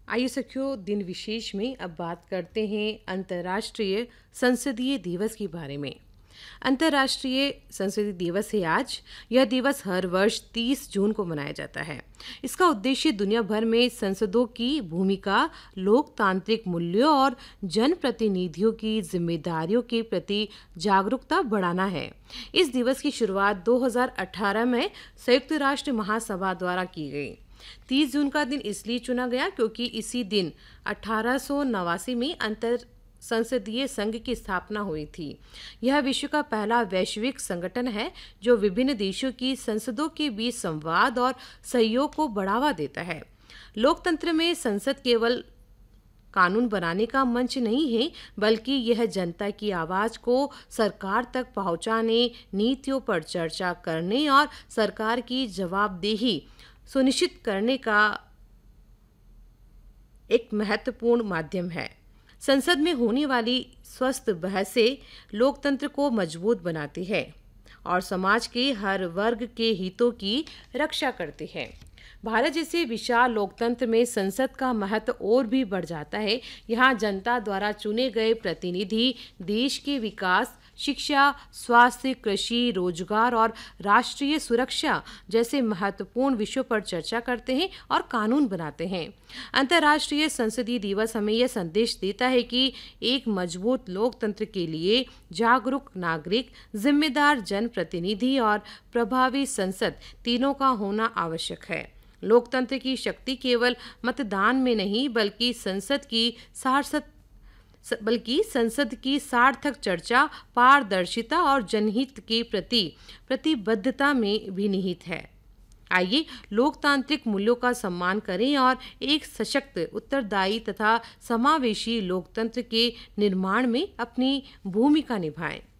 आइए सखियों, दिन विशेष में अब बात करते हैं अंतर्राष्ट्रीय संसदीय दिवस के बारे में। अंतर्राष्ट्रीय संसदीय दिवस है आज। यह दिवस हर वर्ष 30 जून को मनाया जाता है। इसका उद्देश्य दुनिया भर में संसदों की भूमिका, लोकतांत्रिक मूल्यों और जनप्रतिनिधियों की जिम्मेदारियों के प्रति जागरूकता बढ़ाना है। इस दिवस की शुरुआत 2018 में संयुक्त राष्ट्र महासभा द्वारा की गई। 30 जून का दिन इसलिए चुना गया क्योंकि इसी दिन 1889 में अंतर संसदीय संघ की स्थापना हुई थी। यह विश्व का पहला वैश्विक संगठन है जो विभिन्न देशों की संसदों के बीच संवाद और सहयोग को बढ़ावा देता है। लोकतंत्र में संसद केवल कानून बनाने का मंच नहीं है, बल्कि यह जनता की आवाज को सरकार तक पहुंचाने, नीतियों पर चर्चा करने और सरकार की जवाबदेही सुनिश्चित करने का एक महत्वपूर्ण माध्यम है। संसद में होने वाली स्वस्थ बहसें लोकतंत्र को मजबूत बनाती है और समाज के हर वर्ग के हितों की रक्षा करती है। भारत जैसे विशाल लोकतंत्र में संसद का महत्व और भी बढ़ जाता है। यहाँ जनता द्वारा चुने गए प्रतिनिधि देश के विकास, शिक्षा, स्वास्थ्य, कृषि, रोजगार और राष्ट्रीय सुरक्षा जैसे महत्वपूर्ण विषयों पर चर्चा करते हैं और कानून बनाते हैं। अंतर्राष्ट्रीय संसदीय दिवस हमें यह संदेश देता है कि एक मजबूत लोकतंत्र के लिए जागरूक नागरिक, जिम्मेदार जनप्रतिनिधि और प्रभावी संसद तीनों का होना आवश्यक है। लोकतंत्र की शक्ति केवल मतदान में नहीं, बल्कि संसद की सार्थक चर्चा, पारदर्शिता और जनहित के प्रति प्रतिबद्धता में भी निहित है। आइए लोकतांत्रिक मूल्यों का सम्मान करें और एक सशक्त, उत्तरदायी तथा समावेशी लोकतंत्र के निर्माण में अपनी भूमिका निभाएं।